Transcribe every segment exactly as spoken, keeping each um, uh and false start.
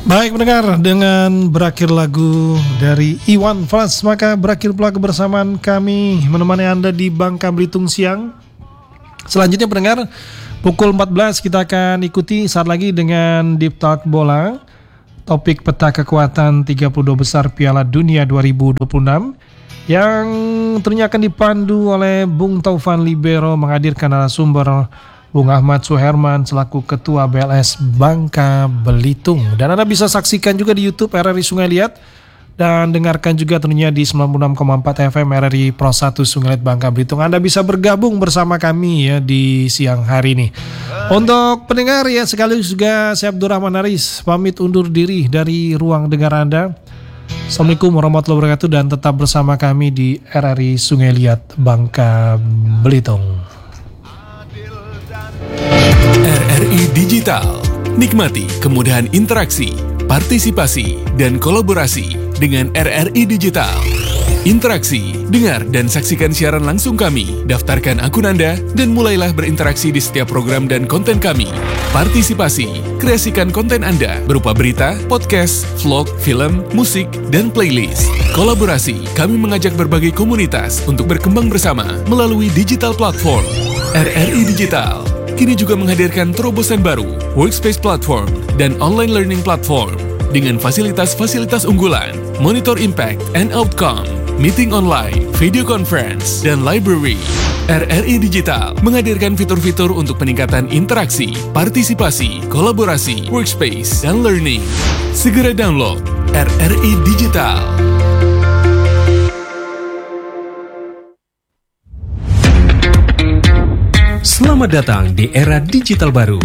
Baik pendengar, dengan berakhir lagu dari Iwan Fals, maka berakhir pula kebersamaan kami menemani Anda di Bangka Belitung siang. Selanjutnya pendengar, pukul empat belas kita akan ikuti saat lagi dengan Deep Talk Bola. Topik peta kekuatan tiga puluh dua besar Piala Dunia dua ribu dua puluh enam yang tentunya akan dipandu oleh Bung Taufan Libero, menghadirkan narasumber Bung Ahmad Suherman selaku Ketua B L S Bangka Belitung. Dan Anda bisa saksikan juga di YouTube R R I Sungai Liat dan dengarkan juga tentunya di sembilan puluh enam koma empat F M R R I Pro satu Sungai Liat Bangka Belitung. Anda bisa bergabung bersama kami ya di siang hari ini. Untuk pendengar ya, sekaligus juga saya Abdurrahman Haris pamit undur diri dari ruang dengar Anda. Assalamualaikum warahmatullahi wabarakatuh dan tetap bersama kami di R R I Sungai Liat Bangka Belitung. R R I Digital. Nikmati kemudahan interaksi, partisipasi, dan kolaborasi dengan R R I Digital. Interaksi, dengar dan saksikan siaran langsung kami, daftarkan akun Anda, dan mulailah berinteraksi di setiap program dan konten kami. Partisipasi, kreasikan konten Anda berupa berita, podcast, vlog, film, musik, dan playlist. Kolaborasi, kami mengajak berbagai komunitas untuk berkembang bersama melalui digital platform. R R I Digital kini juga menghadirkan terobosan baru, workspace platform, dan online learning platform dengan fasilitas-fasilitas unggulan, monitor impact and outcome, meeting online, video conference, dan library. R R I Digital menghadirkan fitur-fitur untuk peningkatan interaksi, partisipasi, kolaborasi, workspace, dan learning. Segera download R R I Digital. Selamat datang di era digital baru.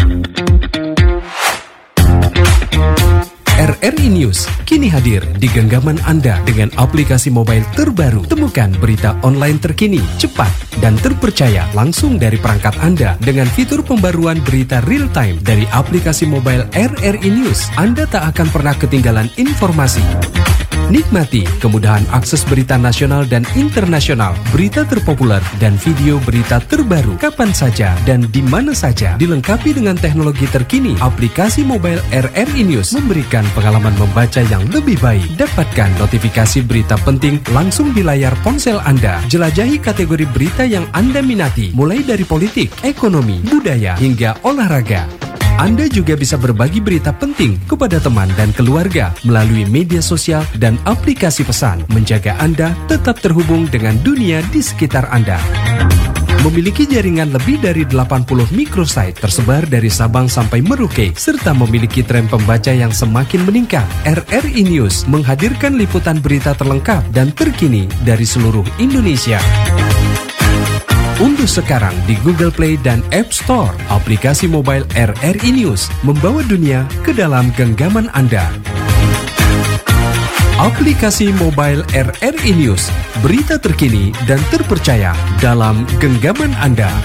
R R I News kini hadir di genggaman Anda dengan aplikasi mobile terbaru. Temukan berita online terkini, cepat, dan terpercaya langsung dari perangkat Anda dengan fitur pembaruan berita real time dari aplikasi mobile R R I News. Anda tak akan pernah ketinggalan informasi. Nikmati kemudahan akses berita nasional dan internasional, berita terpopuler, dan video berita terbaru kapan saja dan di mana saja. Dilengkapi dengan teknologi terkini, aplikasi mobile R R I News memberikan pengalaman membaca yang lebih baik. Dapatkan notifikasi berita penting langsung di layar ponsel Anda. Jelajahi kategori berita yang Anda minati, mulai dari politik, ekonomi, budaya, hingga olahraga. Anda juga bisa berbagi berita penting kepada teman dan keluarga melalui media sosial dan aplikasi pesan, menjaga Anda tetap terhubung dengan dunia di sekitar Anda. Memiliki jaringan lebih dari delapan puluh microsite tersebar dari Sabang sampai Merauke, serta memiliki tren pembaca yang semakin meningkat. R R I News menghadirkan liputan berita terlengkap dan terkini dari seluruh Indonesia. Unduh sekarang di Google Play dan App Store aplikasi mobile R R I News, membawa dunia ke dalam genggaman Anda. Aplikasi mobile R R I News, berita terkini dan terpercaya dalam genggaman Anda.